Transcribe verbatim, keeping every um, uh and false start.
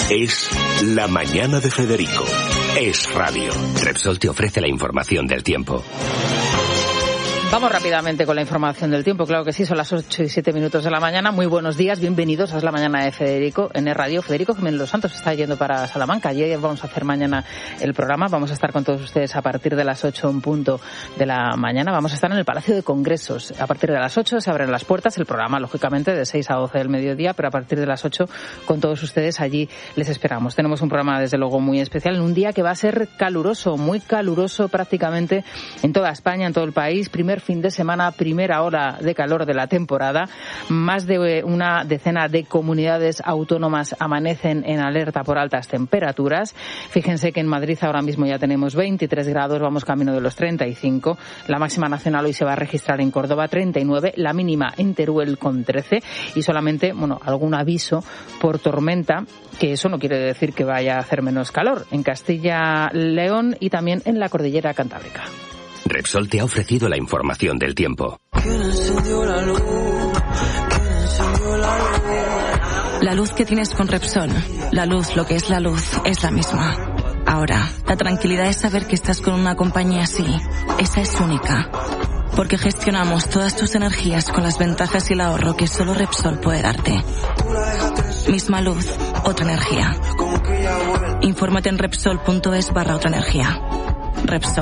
Es La Mañana de Federico. Es radio. Repsol te ofrece la información del tiempo. Vamos rápidamente con la información del tiempo. Claro que sí, son las ocho y siete minutos de la mañana. Muy buenos días, bienvenidos a La Mañana de Federico en el radio. Federico Jiménez Los Santos está yendo para Salamanca. Allí vamos a hacer mañana el programa. Vamos a estar con todos ustedes a partir de las ocho en punto de la mañana. Vamos a estar en el Palacio de Congresos. A partir de las ocho se abren las puertas. El programa, lógicamente, de seis a doce del mediodía, pero a partir de las ocho con todos ustedes allí les esperamos. Tenemos un programa, desde luego, muy especial en un día que va a ser caluroso, muy caluroso prácticamente en toda España, en todo el país. Primer fin de semana, primera hora de calor de la temporada. Más de una decena de comunidades autónomas amanecen en alerta por altas temperaturas. Fíjense que en Madrid ahora mismo ya tenemos veintitrés grados, vamos camino de los treinta y cinco. La máxima nacional hoy se va a registrar en Córdoba, treinta y nueve. La mínima en Teruel con trece. Y solamente, bueno, algún aviso por tormenta, que eso no quiere decir que vaya a hacer menos calor, en Castilla, León y también en la cordillera cantábrica. Repsol te ha ofrecido la información del tiempo. La luz que tienes con Repsol, la luz, lo que es la luz, es la misma. Ahora, la tranquilidad es saber que estás con una compañía así. Esa es única. Porque gestionamos todas tus energías con las ventajas y el ahorro que solo Repsol puede darte. Misma luz, otra energía. Infórmate en Repsol punto es barra otra energía. Repsol.